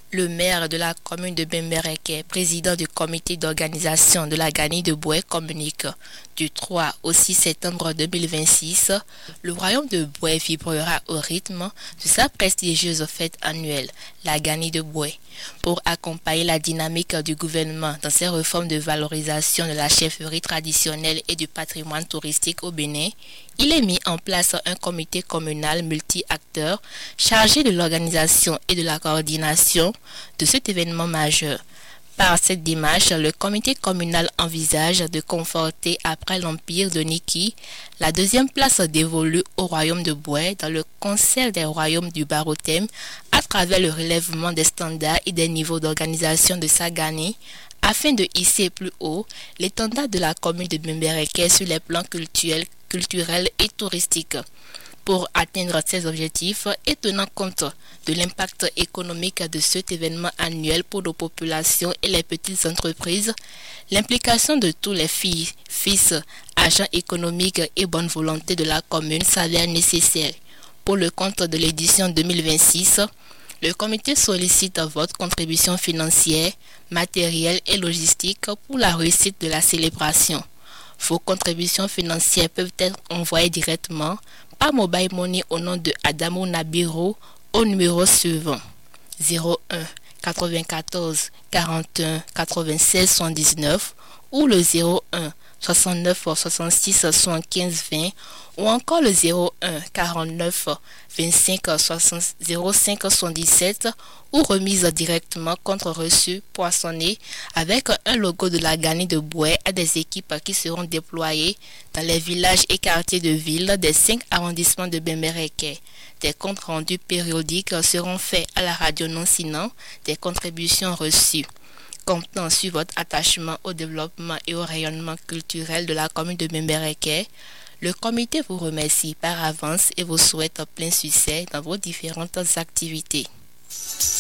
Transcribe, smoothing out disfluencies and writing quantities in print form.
Le maire de la commune de Bembereke, président du comité d'organisation de la Gani de Boué, communique du 3 au 6 septembre 2026, le royaume de Boué vibrera au rythme de sa prestigieuse fête annuelle, la Gani de Boué. Pour accompagner la dynamique du gouvernement dans ses réformes de valorisation de la chefferie traditionnelle et du patrimoine touristique au Bénin, il est mis en place un comité communal multi-acteurs chargé de l'organisation et de la coordination de cet événement majeur. Par cette démarche, le comité communal envisage de conforter après l'empire de Niki la deuxième place dévolue au royaume de Boué dans le concert des royaumes du Barothème à travers le relèvement des standards et des niveaux d'organisation de Sagani afin de hisser plus haut l'étendard de la commune de Bembereke sur les plans culturels et touristiques. Pour atteindre ces objectifs et tenant compte de l'impact économique de cet événement annuel pour nos populations et les petites entreprises, l'implication de tous les fils, agents économiques et bonne volonté de la commune s'avère nécessaire. Pour le compte de l'édition 2026, le comité sollicite votre contribution financière, matérielle et logistique pour la réussite de la célébration. Vos contributions financières peuvent être envoyées directement par Mobile Money au nom de Adamo Nabiro au numéro suivant 01 94 41 96 79 ou le 01 69 66 75 20 ou encore le 01 49 25 05 77 ou remise directement contre reçu poinçonné avec un logo de la Gani de Boué à des équipes qui seront déployées dans les villages et quartiers de ville des 5 arrondissements de Bembereke. Des comptes rendus périodiques seront faits à la radio non-sinant des contributions reçues. Comptant sur votre attachement au développement et au rayonnement culturel de la commune de Bembereke, le comité vous remercie par avance et vous souhaite plein succès dans vos différentes activités.